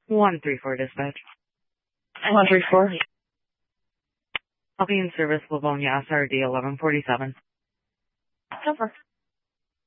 134 dispatch. 134. I'll be in service, Livonia SRD 1147. Over.